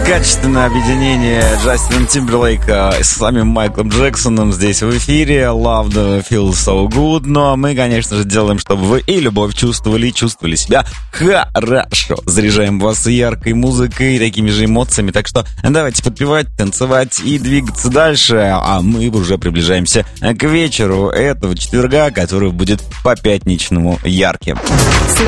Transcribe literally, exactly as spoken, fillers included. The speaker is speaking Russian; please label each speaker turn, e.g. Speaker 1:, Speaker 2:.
Speaker 1: Качественное объединение Джастина Тимберлейка с самим Майклом Джексоном здесь в эфире. Love the Feel So Good. Ну а мы, конечно же, делаем, чтобы вы и любовь чувствовали, и чувствовали себя хорошо. Заряжаем вас яркой музыкой, такими же эмоциями. Так что давайте подпевать, танцевать и двигаться дальше. А мы уже приближаемся к вечеру этого четверга, который будет по пятничному ярким.
Speaker 2: С